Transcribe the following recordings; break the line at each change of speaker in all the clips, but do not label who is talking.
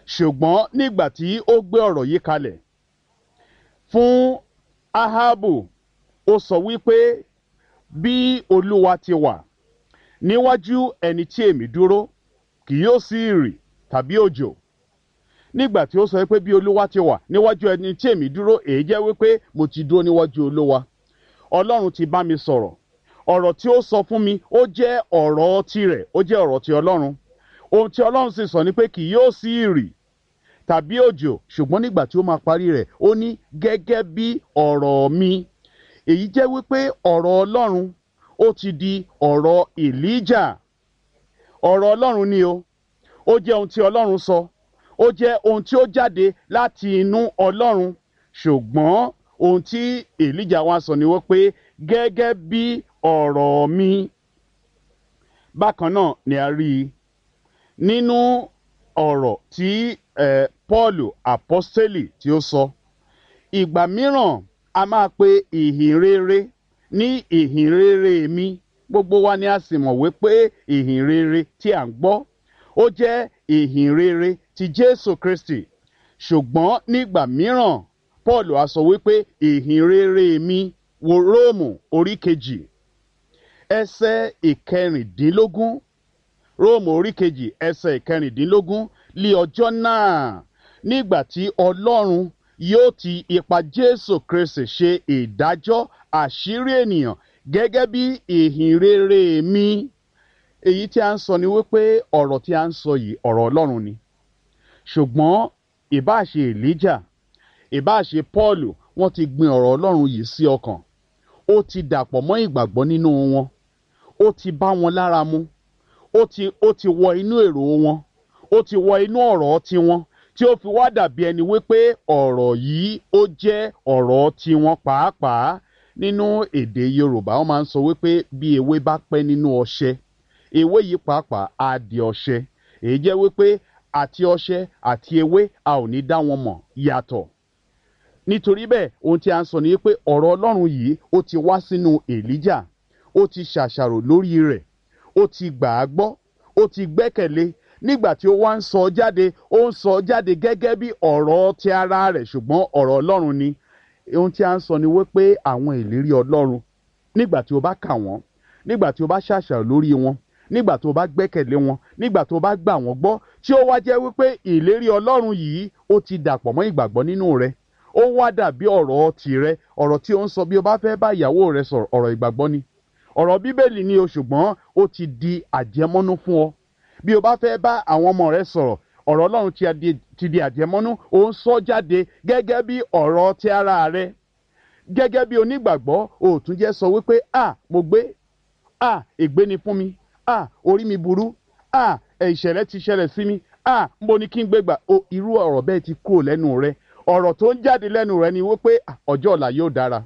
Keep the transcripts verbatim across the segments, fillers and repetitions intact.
ṣùgbọ́n nígbà tí ó gbé ọ̀rọ̀ yìí kalẹ̀ fún Ahabu, ó sọ wípé bí Olúwa ti wà níwájú ẹni tí èmi dúró, kì yóò sí ìrì tàbí òjò. Nígbà tí ó sọ wípé bí Olúwa ti wà níwájú ẹni tí èmi dúró, èyí jẹ́ wípé mo ti dúró níwájú Olúwa. Ọlọ́run ti bá mi sọ̀rọ̀. Ọ̀rọ̀ tí ó sọ fún mi ó jẹ́ ọ̀rọ̀ tirẹ̀, ó jẹ́ ọ̀rọ̀ ti Ọlọ́run. Ohun tí Ọlọ́run sì sọ ni pé kì yóò sí ìrì tàbí òjò, ṣùgbọ́n nígbà tí ó máa parí rẹ̀, ó ní gẹ́gẹ́ bí ọ̀rọ̀ mi. Èyí jẹ́ wípé ọ̀rọ̀ Ọlọ́run ó ti di ọ̀rọ̀ Elijah. Ọ̀rọ̀ Ọlọ́run ni o. Ó jẹ́ ohun tí Ọlọ́run sọ. Ó jẹ́ ohun tí ó jáde láti inú Ọlọ́run. Ṣùgbọ́n ohun tí Elijah wá sọ ni wípé gẹ́gẹ́ bí ọ̀rọ̀ mi. Bákan náà ni a rí i nínú ọ̀rọ̀ tí eh, Paul apostoli tí ó sọ. Ìgbà mìíràn a máa pe ìhìn rere ní ìhìn rere mi. Gbogbo wa ni a sì mọ̀ wípé ìhìn rere tí à ń gbọ́ ó jẹ́ ìhìn rere ti Jésù Kristi. Ṣùgbọ́n nígbà mìíràn Paul á sọ wípé ìhìn rere mi, wo Róòmù orí kejì ẹsẹ̀ ìkẹrìndínlógún. Róòmù orí kejì ẹsẹ̀ ìkẹrìndínlógún. Lí ọjọ́ náà, nígbà tí Ọlọ́run yóò ti ipa Jésù Kristi ṣe ìdájọ́ àṣírí ènìyàn gẹ́gẹ́ bí ìhìn rere mi. Èyí tí a ń sọ ni wípé ọ̀rọ̀ tí a ń sọ yìí ọ̀rọ̀ Ọlọ́run ni. Ṣùgbọ́n ìbáà ṣe Elijah, ìbáà ṣe Paul, wọ́n ti gbin ọ̀rọ̀ Ọlọ́run yìí sí ọkàn. Ó ti dàpọ̀ mọ́ ìgbàgbọ́ nínú wọn. Ó ti bá wọn lára mu. Ó ti ó ti wọ inú èrò wọn. Ó ti wọ inú ọ̀rọ̀ tiwọn, tí ó fi wá dàbí ẹni wípé ọ̀rọ̀ yìí ó jẹ́ ọ̀rọ̀ tiwọn pàápàá. Nínú èdè Yorùbá wọ́n máa ń sọ wípé bí ewé bá pẹ́ nínú ọṣẹ, ewé yìí pàápàá á di ọṣẹ. Èyí jẹ́ wípé àti ọṣẹ àti ewé a ò ní dá wọn mọ̀ yàtọ̀. Nítorí bẹ́ẹ̀ ohun tí a ń sọ ni wípé ọ̀rọ̀ Ọlọ́run yìí ó ti wá sínú Elijah. Ó ti ṣàṣàrò lórí rẹ̀. Ó ti gbà á gbọ́. Ó ti gbẹ́kẹ̀lé. Nígbà tí ó wá ń sọ jáde, ó ń sọ jáde gẹ́gẹ́ bí ọ̀rọ̀ ti ara rẹ̀, ṣùgbọ́n ọ̀rọ̀ Ọlọ́run ni. Ohun tí a ń sọ ni wípé àwọn ìlérí Ọlọ́run, nígbà tí o bá kà wọ́n, nígbà tí o bá ṣàṣàrò lórí wọn, nígbà tí o bá gbẹ́kẹ̀lé wọn, nígbà tí o bá gbà wọ́n gbọ́, tí ó wá jẹ́ wípé ìlérí Ọlọ́run yìí ó ti dàpọ̀ mọ́ ìgbàgbọ́ nínú rẹ. Ó wá dàbí ọ̀rọ̀ tìrẹ, ọ̀rọ̀ tí ó ń sọ bí o bá fẹ́ bá ìyàwó rẹ sọ̀rọ̀, ọ̀rọ̀ ìgbàgbọ́ ni. Ọ̀rọ̀ Bíbélì ni o, ṣùgbọ́n ó ti di àjẹmọ́nú fún ọ. Bí o bá fẹ́ bá àwọn ọmọ rẹ sọ̀rọ̀, ọ̀rọ̀ Ọlọ́run ti di, ti di àjẹmọ́nú. Ó ń sọ jáde gẹ́gẹ́ bí ọ̀rọ̀ ti ara rẹ. Gẹ́gẹ́ bí onígbàgbọ́, o tún jẹ́ sọ wípé à mo gbé, à ègbé ni fún mi, à orí mi burú, à ìṣẹ̀lẹ̀ ti ṣẹlẹ̀ sí mi, à mo ní kí n gbé gbà. O irú ọ̀rọ̀ bẹ́ẹ̀ ti kúrò lẹ́nu rẹ. Ọ̀rọ̀ tó ń jáde lẹ́nu rẹ ni wípé ọjọ́ ọ̀la yóò dára.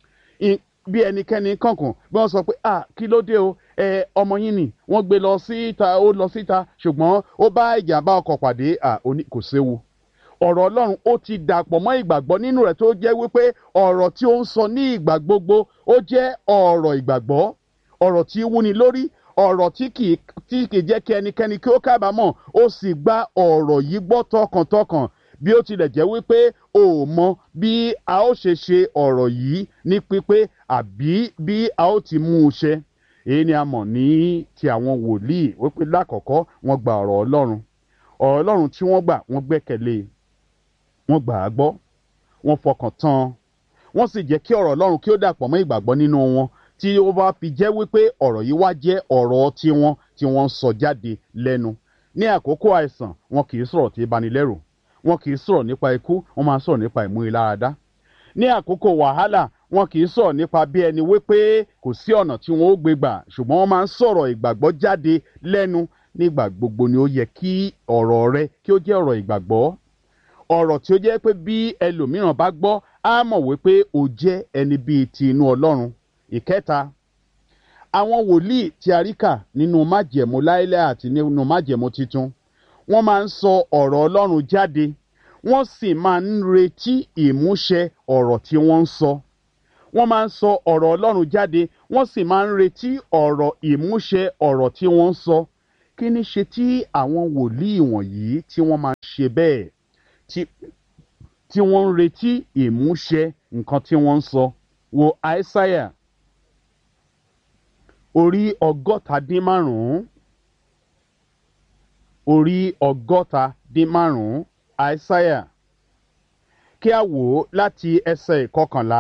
Bí ẹnikẹ́ni kankan bí wọ́n sọ pé à kí ló dé o, ẹ ọmọ yín ni wọ́n gbé lọ síta, ó lọ síta, ṣùgbọ́n ó bá ìjàmbá ọkọ̀ pàdé, à ó ní kò séwu. Ọ̀rọ̀ Ọlọ́run ó ti dàpọ̀ mọ́ ìgbàgbọ́ nínú rẹ̀, tó jẹ́ wípé ọ̀rọ̀ tí ó ń sọ ní ìgbà gbogbo ó jẹ́ ọ̀rọ̀ ìgbàgbọ́, ọ̀rọ̀ tí wúni lórí, ọ̀rọ̀ tí kì í tí kì í jẹ́ kí ẹnikẹ́ni kí ó kábàámọ̀. Ó sì gba ọ̀rọ̀ yìí gbọ́ tọkàntọkàn, bí ó tilẹ̀ jẹ́ wípé o ò mọ bí a ó ṣe ṣe ọ̀rọ̀ yìí ní pípé àbí bí a ó ti mú un ṣẹ. Èyí ni a mọ̀ ní ti àwọn wòlíì wípé lákọ̀ọ́kọ́ wọ́n gba ọ̀rọ̀ Ọlọ́run. Ọ̀rọ̀ Ọlọ́run tí wọ́n gbà, wọ́n gbẹ́kẹ̀lé, wọ́n gbà á gbọ́, wọ́n fọkàn tán, wọ́n sì jẹ́ kí ọ̀rọ̀ Ọlọ́run kí ó dàpọ̀ mọ́ ìgbàgbọ́ nínú wọn, tí ó bá fi jẹ́ wípé ọ̀rọ̀ yìí wá jẹ́ ọ̀rọ̀ tiwọn tí wọ́n ń sọ jáde lẹ́nu. Ní àkókò àìsàn, wọn kì í sọ̀rọ̀ tí ó bani lẹ́rù. Wọn kì í sọ̀rọ̀ nípa ikú, wọ́n máa ń sọ̀rọ̀ nípa ìmúniláradá. Ní àkókò wàhálà, wọn kì í sọ̀rọ̀ nípa bí ẹni wípé kò sí ọ̀nà tí wọn ó gbé gbà, ṣùgbọ́n wọ́n máa ń sọ̀rọ̀ ìgbàgbọ́ jáde lẹ́nu. Nígbà gbogbo ni ó yẹ kí ọ̀rọ̀ rẹ kí ó jẹ́ ọ̀rọ̀ ìgbàgbọ́. Ọ̀rọ̀ tí ó jẹ́ pé bí ẹlòmíràn bá gbọ́, á mọ̀ wípé o jẹ́ ẹni bíi ti inú Ọlọ́run. Ìkẹta, àwọn wòlíì tí a rí kà nínú májẹ̀mú láéláé àti nínú májẹ̀mú titun, wọ́n máa ń sọ ọ̀rọ̀ Ọlọ́run jáde, wọ́n sì máa ń retí ìmúṣẹ ọ̀rọ̀ tí wọ́n ń sọ. Wọ́n máa ń sọ ọ̀rọ̀ Ọlọ́run jáde, wọ́n sì máa ń retí ọ̀rọ̀ ìmúṣẹ ọ̀rọ̀ tí wọ́n ń sọ. kí ni ṣe tí àwọn wòlíì wọ̀nyí tí wọ́n máa ń ṣe bẹ́ẹ̀ tí tí wọ́n ń retí ìmúṣẹ nǹkan tí wọ́n ń sọ? Wo Aísáyà orí ọgọ́ta dín márùn-ún orí ọgọ́ta dín márùn-ún Aísáyà, kí a wò ó láti ẹsẹ̀ ìkọkànlá.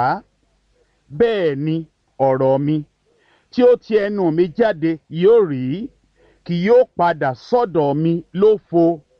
Bẹ́ẹ̀ ni ọ̀rọ̀ mi tí ó ti ẹnu mi jáde yóò rí, kì yóò padà sọ́dọ̀ mi lófo,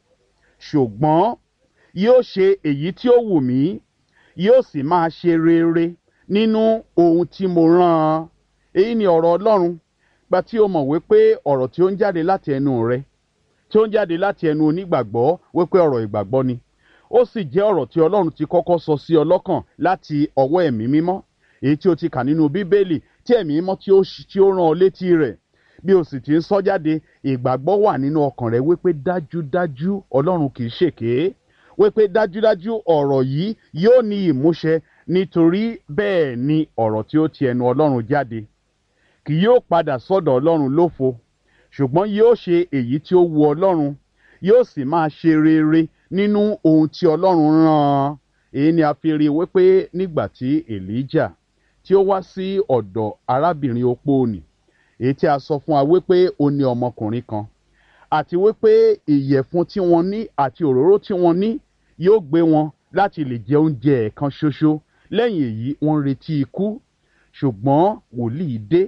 ṣùgbọ́n yóò ṣe èyí tí ó wù mí, yóò sì máa ṣe rere nínú ohun tí mo rán an. Èyí ni ọ̀rọ̀ Ọlọ́run. Gba tí o mọ̀ wípé ọ̀rọ̀ tí ó ń jáde láti ẹnu rẹ, tí ó ń jáde láti ẹnu onígbàgbọ́, wípé ọ̀rọ̀ ìgbàgbọ́ ni. Ó sì jẹ́ ọ̀rọ̀ tí Ọlọ́run ti kọ́kọ́ sọ sí ọ lọ́kàn láti ọwọ́ ẹ̀mí mímọ́, èyí tí o ti kà nínú Bíbélì, tí ẹ̀mí mímọ́ tí ó tí ó rán ọ létí rẹ̀. Bí o sì ti ń sọ jáde, ìgbàgbọ́ wà nínú ọkàn rẹ wípé dájúdájú Ọlọ́run kì í ṣèké, wípé dájúdájú ọ̀rọ̀ yìí yóò ní ìmúṣẹ, nítorí bẹ́ẹ̀ ni ọ̀rọ̀ tí ó ti ẹnu Ọlọ́run jáde kì yóò padà sọ́dọ̀ Ọlọ́run lófo, ṣùgbọ́n yóò ṣe èyí tí ó wu Ọlọ́run, yóò sì máa ṣe rere nínú ohun tí Ọlọ́run rán an. Èyí ni a fi rí wípé nígbà tí Èlíjà tí ó wá sí ọ̀dọ̀ arábìnrin opó nì, èyí tí a sọ fún wa wípé ó ní ọmọkùnrin kan, àti wípé ìyẹ̀fun tí wọ́n ní àti òróró tí wọ́n ní yóò gbé wọn láti lè jẹ oúnjẹ ẹ̀kan ṣoṣo. Lẹ́yìn èyí wọ́n ń retí ikú, ṣùgbọ́n wòlíì dé.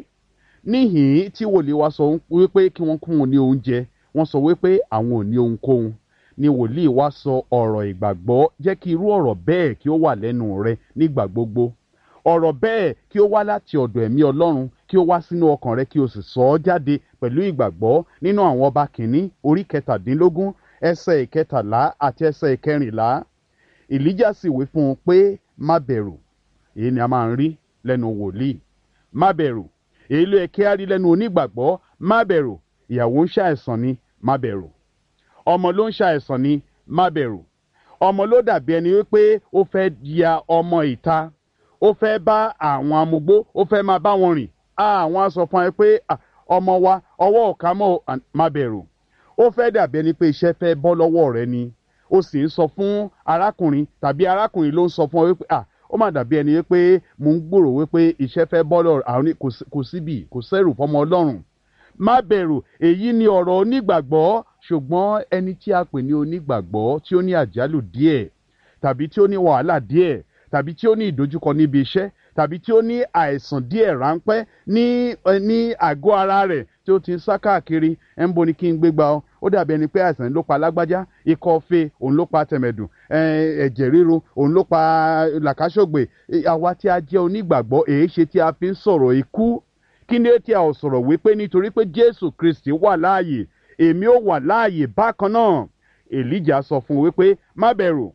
Níhìn tí wòlíì wá sọ wípé kí wọ́n kún wọn ní oúnjẹ, wọ́n sọ wípé àwọn ò ní ohunkóhun. Ni wòlíì wá sọ ọ̀rọ̀ ìgbàgbọ́. Jẹ́ kí irú ọ̀rọ̀ bẹ́ẹ̀ kí ó wà lẹ́nu rẹ nígbà gbogbo. Ọ̀rọ̀ bẹ́ẹ̀ kí ó wá láti ọ̀dọ̀ ẹ̀mí Ọlọ́run, kí ó wá sínú ọkàn rẹ, kí o sì sọ ọ́ jáde pẹ̀lú ìgbàgbọ́. Nínú àwọn ọba kìíní orí kẹtàdínlógún ẹsẹ̀ ìkẹtàlá àti ẹsẹ̀ ìkẹrìnlá, Èlíjà sì wí fún un pé má bẹ̀rù. Èyí ni a máa ń rí lẹ́nu wòlíì. Má bẹ̀rù. Èyí ló yẹ kí a rí lẹ́nu onígbàgbọ́. Má bẹ̀rù. Ìyàwó ń ṣàìsàn ni, má bẹ̀rù. Ọmọ ló ń ṣàìsàn ni, má bẹ̀rù. Ọmọ ló dàbí ẹni wípé ó fẹ́ ya ọmọ ìta, ó fẹ́ bá àwọn amugbó, ó fẹ́ máa bá wọn rìn. Àwọn á sọ fún ẹ pé ọmọ wa ọwọ́ ọ̀ka mọ́, má bẹ̀rù. Ó fẹ́ dàbí ẹni pé iṣẹ́ fẹ́ bọ́ lọ́wọ́ rẹ ni. Ó sì ń sọ fún arákùnrin tàbí arákùnrin ló ń sọ fún ọ wípé à ó mà dàbí ẹni wípé mò ń gbòrò wípé iṣẹ́ fẹ́ bọ́ lọ́rọ̀ àwọn kò síbi kò sẹ́rù fọmọ Ọlọ́run. Má bẹ̀rù. Èyí ni ọ̀rọ̀ onígbàgbọ́. Ṣùgbọ́n ẹni tí a pè ní onígbàgbọ́ tí ó ní àjálù díẹ̀, tàbí tí ó ní wàhálà díẹ̀, tàbí tí ó ní ìdojúkọ níbi iṣẹ́, tàbí tí ó ní àìsàn díẹ̀ ráńpẹ́ ní ní àgọ́ ara rẹ̀ tí ó ti ń sá káàkiri, ẹ̀ ń bo ni kí n gbé gbà ọ́. Ó dàbí ẹni pé àìsàn ló pa lágbájá, ikọ́ fée òun ló pa tẹ̀mẹ̀dùn, ẹ̀jẹ̀ ríru òun ló pa làkàṣọ̀gbè. Àwa tí a jẹ́ onígbàgbọ́, èé ṣe tí a fi ń sọ̀rọ̀ ikú? Kí ni tí a ò sọ̀rọ̀ wípé nítorí pé Jésù Kristi wà láàyè, èmi ó wà láàyè bákan náà? Èlíjà sọ fún un wípé má bẹ̀rù,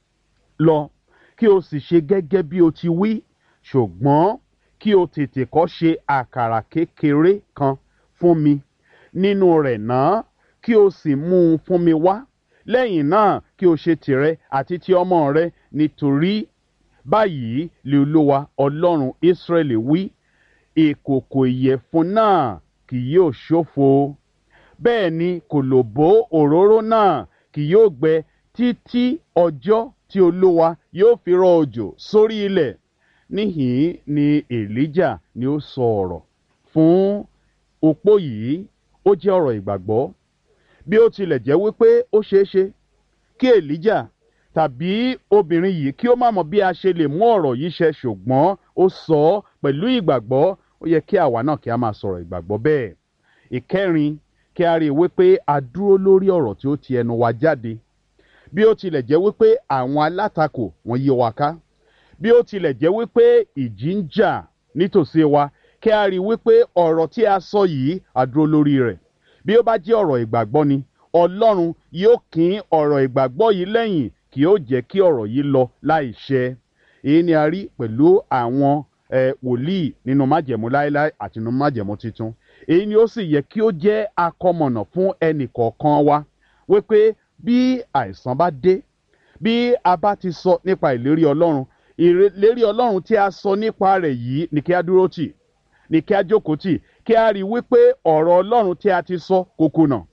lọ kí o sì ṣe gẹ́gẹ́ bí o ti wí, ṣùgbọ́n kí o tètè kọ́ ṣe àkàrà kékeré kan fún mi nínú rẹ̀ náà, kí o sì mú un fún mi wá. Lẹ́yìn náà kí o ṣe tìrẹ àti ti ọmọ rẹ, nítorí báyìí lè Olúwa Ọlọ́run Ísírẹ́lì wí, ìkòkò ìyẹ̀fun náà kì yóò ṣófo, bẹ́ẹ̀ ni kòlòbó òróró náà kì yóò gbẹ títí ọjọ́ tí Olúwa yóò fi rọ̀ òjò sórí ilẹ̀. Níhìn ni Èlíjà ni ó sọ ọ̀rọ̀ fún opó yìí. Ó jẹ́ ọ̀rọ̀ ìgbàgbọ́. Bí ó tilẹ̀ jẹ́ wípé ó ṣeéṣe kí Èlíjà tàbí obìnrin yìí kí ó má mọ̀ bí a ṣe lè mú ọ̀rọ̀ yìí ṣẹ, ṣùgbọ́n ó sọ ọ́ pẹ̀lú ìgbàgbọ́. Ó yẹ kí àwa náà kí a máa sọ̀rọ̀ ìgbàgbọ́ bẹ́ẹ̀. Ìkẹrin, kí a rí i wípé a dúró lórí ọ̀rọ̀ tí ó ti ẹnu wa jáde. Bí ó tilẹ̀ jẹ́ wípé àwọn alátakò wọ́n yí wa ká, bí ó tilẹ̀ jẹ́ wípé ìjì ń jà nítòsí wa, kí a rí i wípé ọ̀rọ̀ tí a sọ yìí a dúró lórí rẹ̀. Bí ó bá jẹ́ ọ̀rọ̀ ìgbàgbọ́ ni, Ọlọ́run yóò kín ọ̀rọ̀ ìgbàgbọ́ yìí lẹ́yìn, kì yóò jẹ́ kí ọ̀rọ̀ yìí lọ láì ṣẹ. Èyí ni a rí pẹ̀lú àwọn wòlíì nínú májẹ̀mú láéláé àti nínú májẹ̀mú titun. Èyí ni ó sì yẹ kí ó jẹ́ akọmọ̀nà fún ẹnì kọ̀ọ̀kan wa, wípé bí àìsàn bá dé, bí a bá ti sọ nípa ìlérí Ọlọ́run, ìlérí Ọlọ́run tí a sọ nípa rẹ̀ yìí ni kí a dúró tì, ni kí a jókòó tì, kí a rí wípé ọ̀rọ̀ Ọlọ́run tí a ti sọ kò kùnà,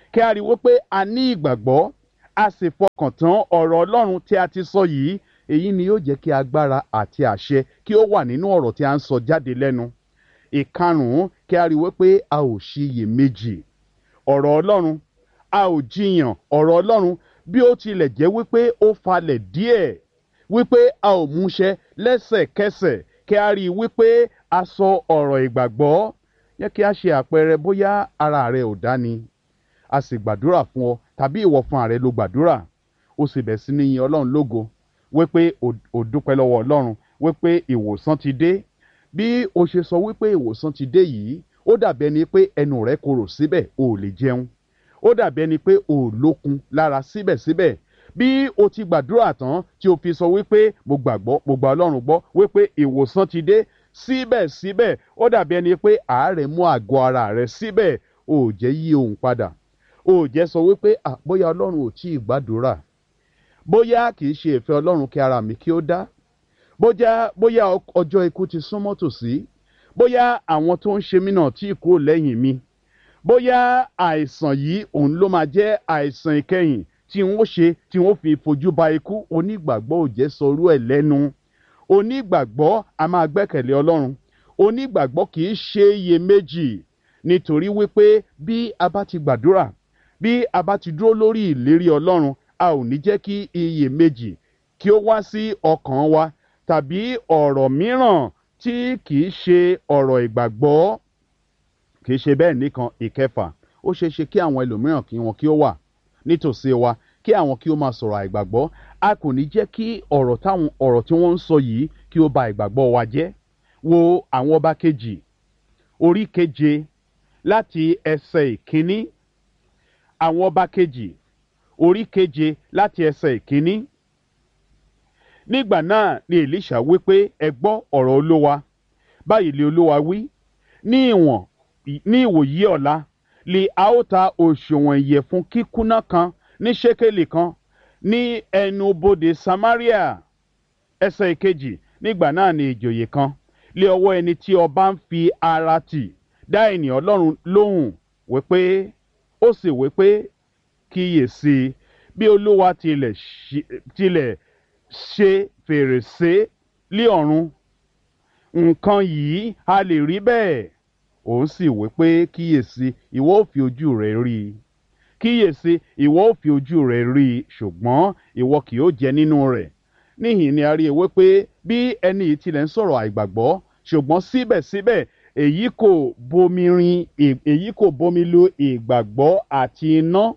kí a rí wípé a ní ìgbàgbọ́ a sì fọkàn tán ọ̀rọ̀ Ọlọ́run tí a ti sọ yìí, èyí ni yóò jẹ́ kí agbára àti àṣẹ kí ó wà nínú ọ̀rọ̀ tí a ń sọ jáde lẹ́nu. Ìkarùn-ún, kí a rí wípé a ò ṣiyèméjì ọ̀rọ̀ Ọlọ́run, a ò jiyàn ọ̀rọ̀ Ọlọ́run bí ó tilẹ̀ jẹ́ wípé ó falẹ̀ díẹ̀, wípé a ò múṣẹ lẹ́sẹ̀kẹsẹ̀, kí a rí wípé a sọ ọ̀rọ̀ ìgbàgbọ́. Yẹ kí a ṣe àpẹẹrẹ bóyá ara rẹ ò dá ni, a sì gbàdúrà fún ọ, tàbí ìwọ fún ààrẹ ló gbàdúrà, ó sì bẹ̀ sí ní yin Ọlọ́run lógo wípé ò dúpẹ́ lọ́wọ́ Ọlọ́run wípé ìwòsàn ti dé. Bí o ṣe sọ wípé ìwòsàn ti dé yìí, ó dàbí ẹni pé ẹnu rẹ korò síbẹ̀, o ò lè jẹun. Ó dàbí ẹni pé o ò lókun lára síbẹ̀síbẹ̀. Bí o ti gbàdúrà tán tí o fi sọ wípé mo gbàgbọ́, mo gba Ọlọ́run gbọ́ wípé ìwòsàn ti dé, síbẹ̀síbẹ̀ ó dàbí ẹni pé àárẹ̀ mú àgọ́ ara rẹ síbẹ̀, o ò jẹ́ yí ohùn padà. O ò jẹ́ sọ wípé à bóyá Ọlọ́run ò tí ì gbàdúrà, bóyá kì í ṣe ìfẹ́ Ọlọ́run kí ara mi kí ó dá, bóyá bóyá ọjọ́ ikú ti súnmọ́ tòsí, bóyá àwọn tó ń ṣe mí náà tí kú lẹ́yìn mi, bóyá àìsàn yìí òun ló máa jẹ́ àìsàn ìkẹyìn tí wọ́n ṣe tí wọ́n fi fojú ba ikú. Onígbàgbọ́ ò jẹ́ sọrú ẹ̀ lẹ́nu. Onígbàgbọ́ a máa gbẹ́kẹ̀lé Ọlọ́run. Onígbàgbọ́ kì í ṣe iyèméjì, nítorí wípé bí a bá ti gbàdúrà, bí a bá ti dúró lórí ìlérí Ọlọ́run, a ò ní jẹ́ kí iyèméjì kí ó wá sí ọkàn wa, tàbí ọ̀rọ̀ mìíràn tí kìí ṣe ọ̀rọ̀ ìgbàgbọ́. Kìí ṣe bẹ́ẹ̀ nìkan. Ìkẹfà, ó ṣeé ṣe kí àwọn ẹlòmíràn kí wọn kí ó wà nítòsí wa, kí àwọn kí ó máa sọ̀rọ̀ àìgbàgbọ́. A kò ní jẹ́ kí ọ̀rọ̀ táwọn ọ̀rọ̀ tí wọ́n ń sọ yìí kí ó ba ìgbàgbọ́ wa jẹ́. Wo àwọn ọba kejì orí keje láti ẹsẹ̀ ìkíní. Àwọn ọba kejì orí keje láti ẹsẹ̀ ìkíní. Nígbà náà ni Èlíṣà wí pé, ẹ gbọ́ ọ̀rọ̀ Olúwa. Báyìí lé Olúwa wí, ní ìwọ̀n ní ìwòyí ọ̀la lè a ó ta òṣùwọ̀n ìyẹ̀fun kíkúnná kan ní ṣékélì kan ní ẹnu bodè Samaria. Ẹsẹ̀ ìkejì, nígbà náà ni ìjòyè kan lé ọwọ́ ẹni tí ọba ń fi ara tì dá ènìyàn Ọlọ́run lóhùn wípé, ó sì wípé, kíyèsí, bí Olúwa tilẹ̀ tilẹ̀ ṣe fèrèsé lé ọ̀run, nǹkan yìí a lè rí bẹ́ẹ̀. Òun sì wí pé, kíyèsí, ìwọ ó fi ojú rẹ rí i, kíyèsí, ìwọ ó fi ojú rẹ rí i, ṣùgbọ́n ìwọ kì yóò jẹ nínú rẹ̀. Níhìn ni a rí ewé pé bí ẹni yìí tilẹ̀ ń sọ̀rọ̀ àìgbàgbọ́, ṣùgbọ́n síbẹ̀síbẹ̀ èyí kò bomi rin èyí kò bomi lu ìgbàgbọ́ àti iná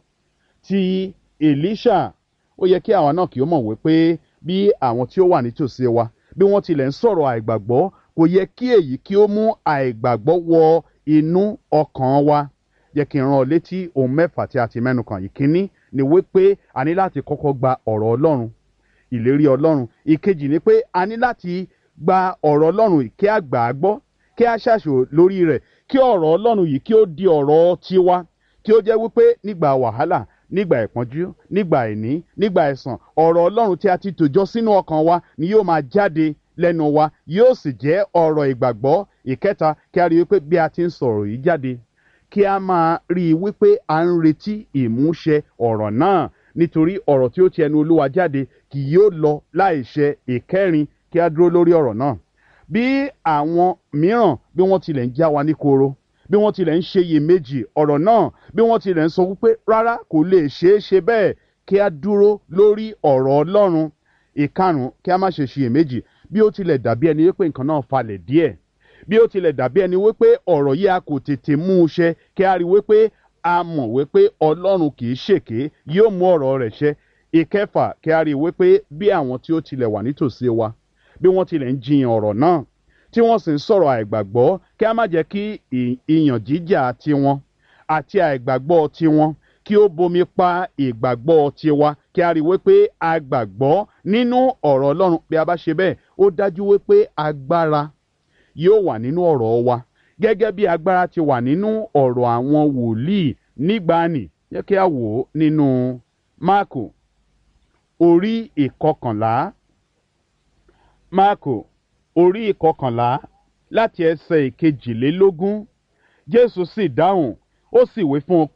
ti Èlíṣà. Ó yẹ kí àwa náà kí ó mọ̀ wípé bí àwọn tí ó wà nítòsí wa bí wọ́n tilẹ̀ ń sọ̀rọ̀ àìgbàgbọ́, kò yẹ kí èyí kí ó mú àìgbàgbọ́ wọ inú ọkàn wa. Jẹ́ kí n rán ọ létí ohun mẹ́fà tí a ti mẹ́nu kàn. Ìkíní ni wípé a ní láti kọ́kọ́ gba ọ̀rọ̀ Ọlọ́run, ìlérí Ọlọ́run. Ìkejì ni pé a ní láti gba ọ̀rọ̀ Ọlọ́run kí a gbà á gbọ́, kí a ṣàṣò lórí rẹ̀, kí ọ̀rọ̀ Ọlọ́run yìí kí ó di ọ̀rọ̀ tiwa, kí ó jẹ́ wípé nígbà wàhálà, nígbà ìpọ́njú, nígbà àìní, nígbà ẹ̀san, ọ̀rọ̀ Ọlọ́run tí a ti tòjọ́ sínú ọkàn wa ni yóò máa jáde lẹ́nu wa, yóò sì jẹ́ ọ̀rọ̀ ìgbàgbọ́. Ìkẹta, kí a rí wípé bí a ti ń sọ̀rọ̀ yìí jáde, kí a máa rí i wípé a ń retí ìmúṣẹ ọ̀rọ̀ náà, nítorí ọ̀rọ̀ tí ó ti ẹnu Olúwa jáde kì yóò lọ láìṣẹ. Ìkẹrin, kí a dúró lórí ọ̀rọ̀ náà. Bí àwọn mìíràn bí wọ́n tilẹ̀ ń já wa ní koro, bí wọ́n tilẹ̀ ń ṣe iyèméjì ọ̀rọ̀ náà, bí wọ́n tilẹ̀ ń sọ wípé rárá kò lè ṣeé ṣe bẹ́ẹ̀, kí a dúró lórí ọ̀rọ̀ Ọlọ́run. Ìkarùn-ún, kí a má ṣe ṣiyèméjì bí ó tilẹ̀ dàbí ẹni wípé nǹkan náà falẹ̀ díẹ̀, bí ó tilẹ̀ dàbí ẹni wípé ọ̀rọ̀ yìí a kò tètè mú un ṣẹ, kí a rí wípé a mọ̀ wípé Ọlọ́run kì í ṣèké, yóò mú ọ̀rọ̀ rẹ̀ ṣẹ. Ìkẹfà, kí a rí wípé bí àwọn tí ó tilẹ̀ wà nítòsí wa bí wọ́n tilẹ̀ ń jiyàn ọ̀rọ̀ náà, tí wọ́n sì ń sọ̀rọ̀ àìgbàgbọ́, kí a má jẹ́ kí ìyàn jíjà tiwọn àti àìgbàgbọ́ tiwọn kí ó bomi pa ìgbàgbọ́ tiwa, kí a rí wípé a gbàgbọ́ nínú ọ̀rọ̀ Ọlọ́run. Bí a bá ṣe bẹ́ẹ̀, ó dájú wípé agbára yóò wà nínú ọ̀rọ̀ wa, gẹ́gẹ́ bí agbára ti wà nínú ọ̀rọ̀ àwọn wòlíì nígbàanì. Jẹ́ kí a wò ó nínú Máàkù orí ìkọkànlá. Máàkù orí ìkọkànlá láti ẹsẹ̀ ìkejìlélógún. Jésù sì dáhùn, ó sì wí fún un pé,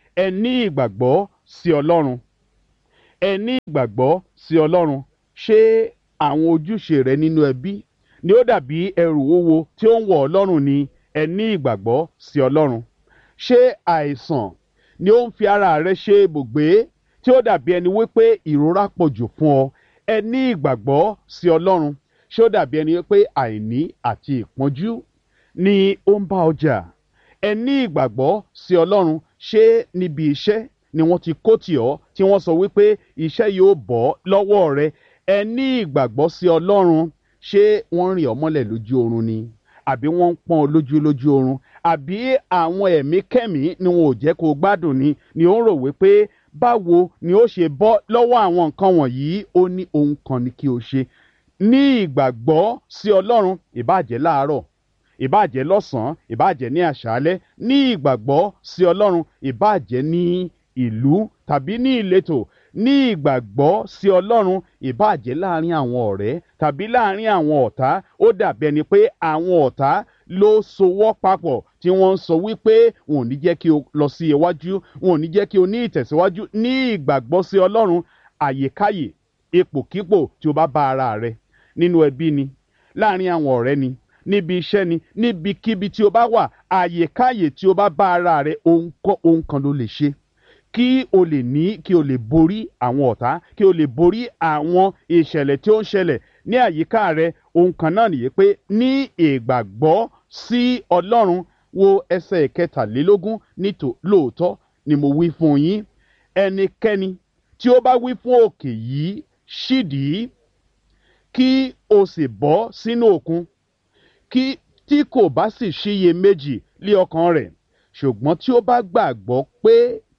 ẹ ní ìgbàgbọ́ sí Ọlọ́run. Ẹ ní ìgbàgbọ́ sí Ọlọ́run. Ṣé àwọn ojúṣe rẹ nínú ẹbí ni ó dàbí ẹrù wúwo tí ó ń wọ̀ ọ́ lọ́rùn ni? Ẹ ní ìgbàgbọ́ sí Ọlọ́run. Ṣé àìsàn ni ó ń fi ara rẹ ṣe ibùgbé tí ó dàbí ẹni wípé ìrora pọ̀ jù fún ọ? Ẹ ní ìgbàgbọ́ sí Ọlọ́run. Ṣé ó dàbí ẹni wípé àìní àti ìpọ́njú ni ó ń bá ọ jà? Ẹ ní ìgbàgbọ́ sí Ọlọ́run. Ṣé níbi iṣẹ́ ni wọ́n ti kó tì ọ́ tí wọ́n sọ wípé iṣẹ́ yóò bọ́ lọ́wọ́ rẹ? Ẹ ní ìgbàgbọ́ sí Ọlọ́run. Ṣé wọ́n rìn ọ́ mọ́lẹ̀ lójú oorun ni? Àbí wọ́n ń pọ́n ọ lójú lójú oorun? Àbí àwọn ẹ̀mí kẹ́mí ni wọn ò jẹ́ kó gbádùn ni ni ó ń rò wípé báwo ni ó ṣe bọ́ lọ́wọ́ àwọn nǹkan wọ̀nyí? Ó ní ohun kan ni kí o ṣe. Ní ìgbàgbọ́ sí Ọlọ́run, ìbáàjẹ́ láàárọ̀, ìbáàjẹ́ lọ́sàn-án, ìbáàjẹ́ ní àṣálẹ́. Ní ìgbàgbọ́ sí Ọlọ́run, ìbáàjẹ́ ní ìlú tàbí ní ìletò. Ní ìgbàgbọ́ sí Ọlọ́run, ìbáàjẹ́ láàrin àwọn ọ̀rẹ́ tàbí láàrin àwọn ọ̀tá. Ó dàbí ẹni pé àwọn ọ̀tá ló sowọ́ papọ̀ tí wọ́n ń sọ wípé wọn ò ní jẹ́ kí o lọ sí iwájú, wọn ò ní jẹ́ kí o ní ìtẹ̀síwájú. Ní ìgbàgbọ́ sí Ọlọ́run, àyèkáyè, ipòkípò tí o bá bá ara rẹ, nínú ẹbí ni, láàrin àwọn ọ̀rẹ́ ni, níbi iṣẹ́ ni, níbikíbi tí o bá wà, àyèkáyè tí o bá bá ara rẹ, ohun kan ló lè ṣe kí o lè ní kí o lè borí àwọn ọ̀tá, kí o lè borí àwọn ìṣẹ̀lẹ̀ tí ó ń ṣẹlẹ̀ ní àyíká rẹ. Ohun kan náà nìyí pé ní ìgbàgbọ́ sí Ọlọ́run. Wo ẹsẹ̀ ìkẹtàlélógún. Nítò lóòótọ́ ni mo wí fún yín, ẹnikẹ́ni tí ó bá wí fún òkè yìí, ṣídìí kí o sì bọ́ sínú òkun, kí tí kò bá sì ṣiyèméjì lé ọkàn rẹ̀, ṣùgbọ́n tí ó bá gbàgbọ́ pé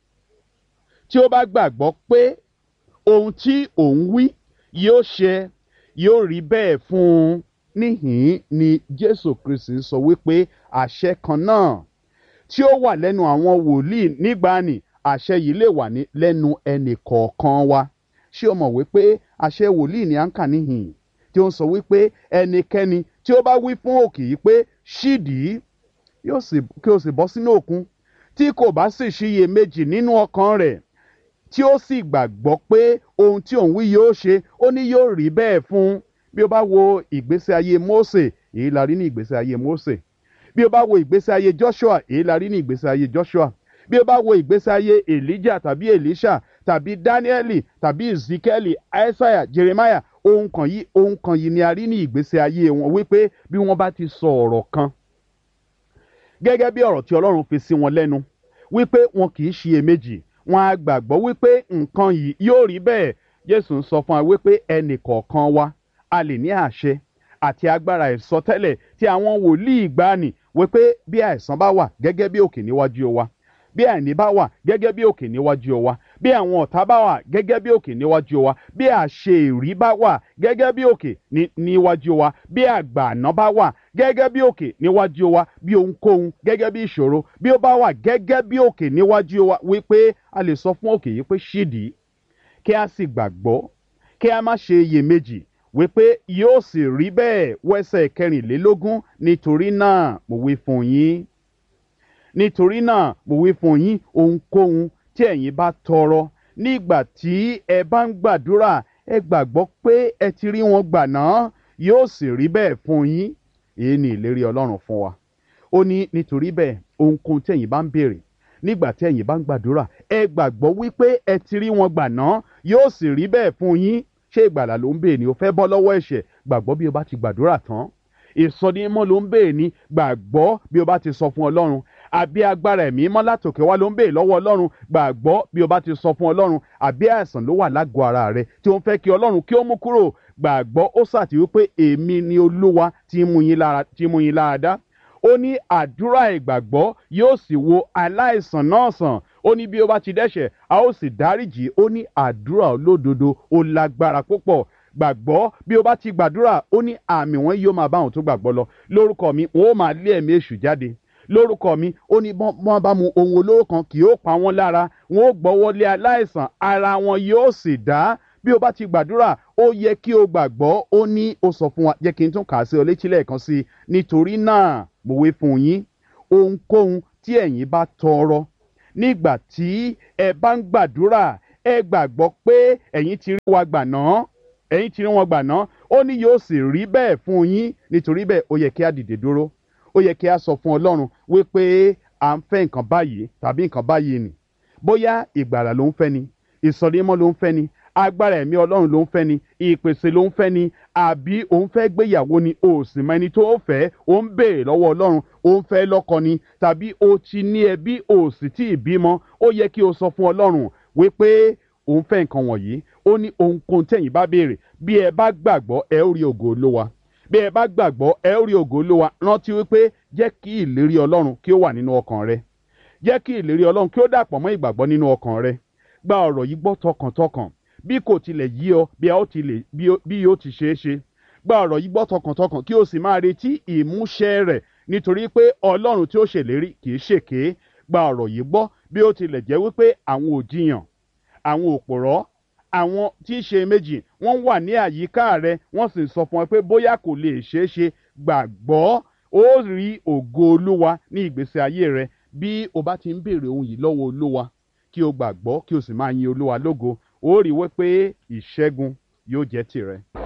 tí ó bá gbàgbọ́ pé ohun tí òun wí yóò ṣẹ, yóò rí bẹ́ẹ̀ fún un. Níhìn-ín ni Jésù Kristi sọ wípé àṣẹ kan náà tí ó wà lẹ́nu àwọn wòlíì nígbàanì, àṣẹ yìí lè wà ní lẹ́nu ẹnì kọ̀ọ̀kan wa. Ṣé o mọ̀ wípé àṣẹ wòlíì ni à ń kà níhìn-ín tí ó ń sọ wípé ẹnikẹ́ni tí ó bá wí fún òkè yìí pé ṣídìí yóò sì kí o sì bọ́ sínú òkun, tí kò bá sì ṣiyèméjì nínú ọkàn rẹ̀, tí ó sì gbàgbọ́ pé ohun tí òun wí yóò ṣe, ó ní yóò rí bẹ́ẹ̀ fún un. Bí o bá wo ìgbésí ayé Mósè, èyí la rí ní ìgbésí ayé Mósè. Bí o bá wo ìgbésí ayé Joshua, èyí la rí ní ìgbésí ayé Joshua. Bí o bá wo ìgbésí ayé Elijah tàbí Elisha tàbí Danieli tàbí Ezekieli, Isaiah, Jeremiah, ohun kan yìí ohun kan yìí ni a rí ní ìgbésí ayé wọn wípé bí wọ́n bá ti sọ ọ̀rọ̀ kan gẹ́gẹ́ bí ọ̀rọ̀ tí Ọlọ́run fi sí wọn lẹ́nu, wípé wọn kì í ṣiyèméjì, wọn á gbàgbọ́ wípé nǹkan yìí yóò rí bẹ́ẹ̀. Jésù ń sọ fún wa wípé ẹnì kọ̀ọ̀kan wa a lè ní àṣẹ àti agbára ìsọtẹ́lẹ̀ tí àwọn wòlíì ìgbàanì wípé bí àìsàn bá wà gẹ́gẹ́ bí òkè níwájú wa, bí àìní bá wà gẹ́gẹ́ bí òkè níwájú wa, bí àwọn ọ̀tá bá wà gẹ́gẹ́ bí òkè níwájú wa, bí àṣeyìrí bá wà gẹ́gẹ́ bí òkè níwájú wa, bí àgbààná bá wà gẹ́gẹ́ bí òkè níwájú wa, bí ohunkóhun gẹ́gẹ́ bí ìṣòro bí ó bá wà gẹ́gẹ́ bí òkè níwájú wa, wípé a lè sọ fún òkè yìí pé ṣídìí, kí a sì gbàgbọ́, kí a má ṣe iyèméjì wípé yóò sì rí bẹ́ẹ̀. Wẹ́sẹ̀ kẹrìnlélógún. Nítorí náà mo wí fún yín nítorí náà mo wí fún yín ohunkóhun tí ẹ̀yin bá tọrọ nígbà tí ẹ bá ń gbàdúrà, ẹ gbàgbọ́ pé ẹ ti rí wọn gbà náà, yóò sì rí bẹ́ẹ̀ fún yín. Èyí ni ìlérí Ọlọ́run fún wa. Ó ní nítorí bẹ́ẹ̀ ohunkóhun tí ẹ̀yin bá ń béèrè nígbà tí ẹ̀yin bá ń gbàdúrà, ẹ gbàgbọ́ wípé ẹ ti rí wọn gbà náà, yóò sì rí bẹ́ẹ̀ fún yín. Ṣé ìgbàlà ló ń béèrè ni o fẹ́ bọ́ lọ́wọ́ ẹ̀ṣẹ̀? Gbàgbọ́ bí o bá ti gbàdúrà tán. Ìsọdimímọ́ ló ń béèrè ni? Gbàgbọ́ bí o bá ti sọ fún Ọlọ́run. Àbí agbára ẹ̀mí mọ́ látòkè wá ló ń béèrè lọ́wọ́ Ọlọ́run? Gbàgbọ́ bí o bá ti sọ fún Ọlọ́run. Àbí àìsàn ló wà lágọ̀ọ́ ara rẹ tí ó ń fẹ́ kí Ọlọ́run kí ó mú kúrò? Gbàgbọ́ ó sàtì wípé èmi ni Olúwa tí mú yín lára tí mú yín lára dá. Ó ní àdúrà ìgbàgbọ́ yóò sì wo aláìsàn náà sàn. Ó ní bí ó bá ti dẹ́ṣẹ̀ a ó sì dáríjì. Ó ní àdúrà olódodo ó lágbára púpọ̀. Gbàgbọ́ bí o bá ti gbàdúrà, ó ní àmì wọn yóò máa bá àwọn tó gbàgbọ́ lọ. Lórúkọ mi wọn ó máa lé ẹ̀mí èṣù jáde. Lórúkọ mi, ó ní wọ́n bá mu ohun olóró kan kì yóò pa wọ́n lára. Wọn ó gbọ́wọ́ lé aláìsàn, ara wọn yóò sì dá. Bí o bá ti gbàdúrà, ó yẹ kí o gbàgbọ́. Ó ní ó sọ fún wa, jẹ́ kí n tún kà á sí ọ létí lẹ́ẹ̀kan sí i. Nítorí náà mo wí fún yín ohunkóhun tí ẹ̀yin bá tọrọ nígbà tí ẹ bá ń gbàdúrà ẹ gbàgbọ́ pé ẹ̀yin ti rí wa gbà náà ẹ̀yin ti rí wọn gbà náà ó ní yóò sì rí bẹ́ẹ̀ fún yín nítorí bẹ́ẹ̀ ó yẹ kí a dìde dúró ó yẹ kí a sọ fún ọlọ́run wípé à ń fẹ́ nǹkan báyìí tàbí nǹkan báyìí nì bóyá ìgbàlà ló ń fẹ́ ni ìsọdímọ́ ló ń fẹ́ ni agbára ẹ̀mí ọlọ́run ló ń fẹ́ ni ìpèsè ló ń fẹ́ ni àbí òun fẹ́ gbéyàwó ni o sì mọ ẹni tó fẹ́ o ń béèrè lọ́wọ́ ọlọ́run o ń fẹ́ lọ́kọ ni tàbí o ti ní ẹbí o sì tí ì bímọ ó yẹ kí o sọ fún ọlọ́run wípé òun fẹ́ nǹkan wọ̀nyí ó ní ohunkóhun tẹ̀yin bá béèrè bí ẹ bá gbàgbọ́ ẹ ó rí ògo olówa bí ẹ bá gbàgbọ́ ẹ ó rí ògo olówa rántí wípé jẹ́ kí ìlérí ọlọ́run kí ó wà nínú ọkàn rẹ jẹ́ kí ìlérí ọlọ́run kí ó dàpọ̀ mọ́ ìgbàgbọ́ nínú ọkàn rẹ gba ọ̀rọ̀ yìí gbọ́ tọkàntọkàn bí kò tilẹ̀ yí ọ bí a ó tilẹ̀ bí yóò ti ṣeé ṣe gba ọ̀rọ̀ yìí gbọ́ tọkàntọkàn kí o sì máa retí ìmúṣẹ rẹ̀ nítorí pé ọlọ́run tí ó ṣèlérí kì í ṣèké gba ọ̀rọ̀ yìí gbọ́ bí ó tilẹ̀ jẹ́ wípé àwọn òjìyàn àwọn òpòrọ́ àwọn tí í ṣe méjì wọ́n wà ní àyíká rẹ wọ́n sì ń sọ fún ọ pé bóyá kò lè ṣeé ṣe gbàgbọ́ ó rí ògo olúwa ní ìgbésí ayé rẹ bí o bá ti ń béèrè ohun yìí lọ́wọ́ olúwa kí o gbàgbọ́ kí o sì máa yin olúwa lógo ó rí wípé ìṣẹ́gun yóò jẹ́ tìrẹ.